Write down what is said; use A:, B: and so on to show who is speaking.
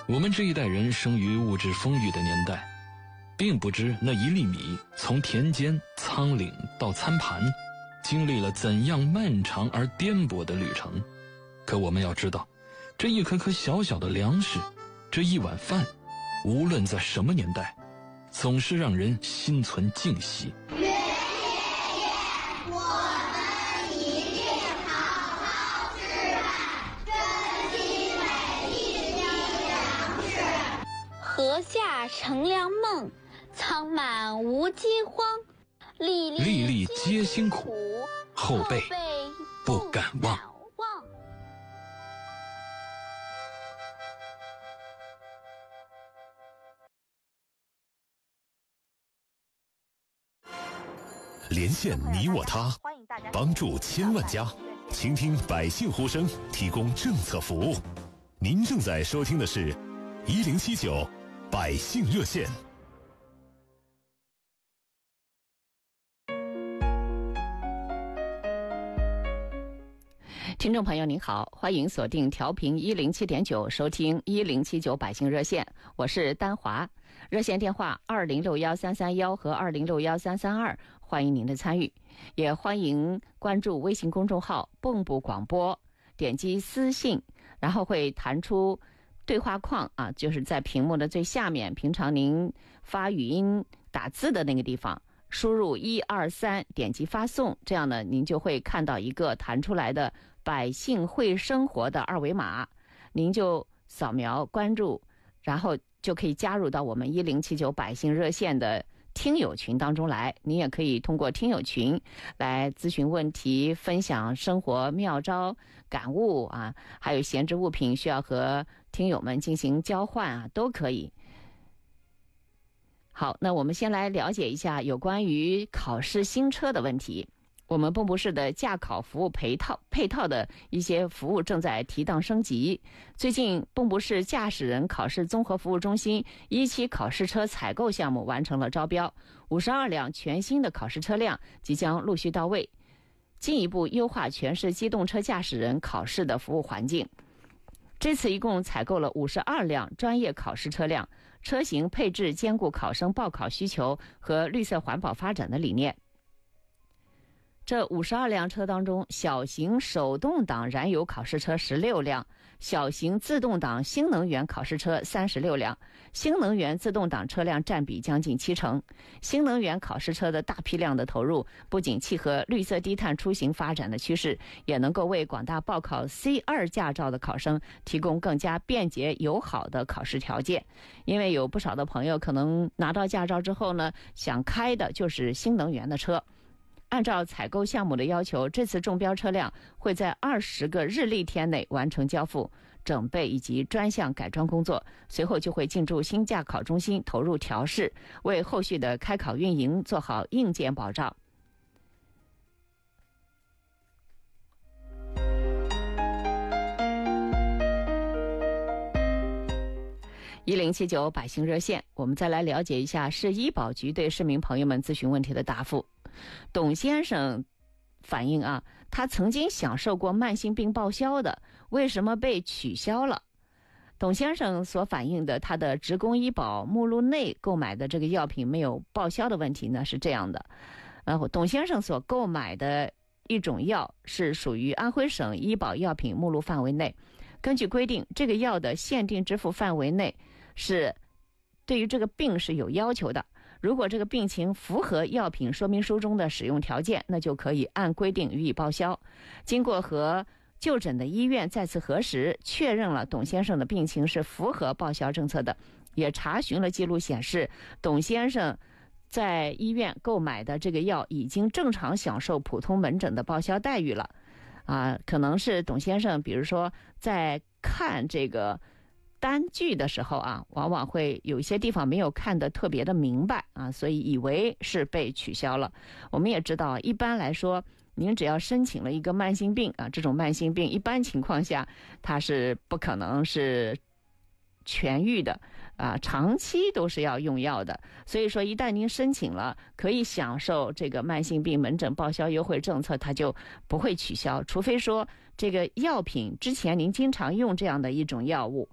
A: 我们这一代人生于物质丰裕的年代，并不知那一粒米从田间仓廪到餐盘，经历了怎样漫长而颠簸的旅程。可我们要知道，这一颗颗小小的粮食，这一碗饭，无论在什么年代，总是让人心存敬惜。
B: 禾下乘凉梦，仓满无饥荒。粒粒皆辛苦，
A: 后辈不敢忘。
C: 连线你我他，帮助千万家，倾听百姓呼声，提供政策服务。您正在收听的是1079百姓热线。
D: 听众朋友您好，欢迎锁定调频107.9收听1079百姓热线，我是丹华。热线电话20613331和20613332，欢迎您的参与，也欢迎关注微信公众号蚌埠广播，点击私信，然后会弹出对话框啊，就是在屏幕的最下面，平常您发语音打字的那个地方，输入123，点击发送，这样呢，您就会看到一个弹出来的百姓会生活的二维码，您就扫描关注，然后就可以加入到我们1079百姓热线的听友群当中来。您也可以通过听友群来咨询问题，分享生活妙招感悟啊，还有闲置物品需要和听友们进行交换啊，都可以。好，那我们先来了解一下有关于考试新车的问题。我们蚌埠市的驾考服务配套的一些服务正在提档升级。最近，蚌埠市驾驶人考试综合服务中心1期考试车采购项目完成了招标，52辆全新的考试车辆即将陆续到位，进一步优化全市机动车驾驶人考试的服务环境。这次一共采购了52辆专业考试车辆，车型配置兼顾考生报考需求和绿色环保发展的理念。这52辆车当中，小型手动挡燃油考试车16辆，小型自动挡新能源考试车36辆，新能源自动挡车辆占比将近70%。新能源考试车的大批量的投入，不仅契合绿色低碳出行发展的趋势，也能够为广大报考 C2 驾照的考生提供更加便捷友好的考试条件。因为有不少的朋友可能拿到驾照之后呢，想开的就是新能源的车。按照采购项目的要求，这次中标车辆会在20个日历天内完成交付、整备以及专项改装工作，随后就会进驻新驾考中心投入调试，为后续的开考运营做好硬件保障。1079百姓热线，我们再来了解一下市医保局对市民朋友们咨询问题的答复。董先生反映啊，他曾经享受过慢性病报销的，为什么被取消了？董先生所反映的他的职工医保目录内购买的这个药品没有报销的问题呢，是这样的。董先生所购买的一种药是属于安徽省医保药品目录范围内，根据规定，这个药的限定支付范围内是对于这个病是有要求的。如果这个病情符合药品说明书中的使用条件，那就可以按规定予以报销。经过和就诊的医院再次核实，确认了董先生的病情是符合报销政策的，也查询了记录显示，董先生在医院购买的这个药已经正常享受普通门诊的报销待遇了。可能是董先生比如说在看这个单据的时候啊，往往会有一些地方没有看得特别的明白啊，所以以为是被取消了。我们也知道，一般来说您只要申请了一个慢性病啊，这种慢性病一般情况下它是不可能是痊愈的啊，长期都是要用药的。所以说一旦您申请了可以享受这个慢性病门诊报销优惠政策，它就不会取消，除非说这个药品之前您经常用这样的一种药物